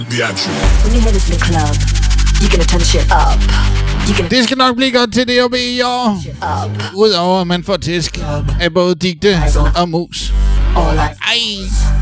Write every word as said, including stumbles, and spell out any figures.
When you head to the club, you're gonna turn the shit up. Det skal nok blive godt til D og B i år. Udover at man får tæsk af både Digte og Mus. Ej.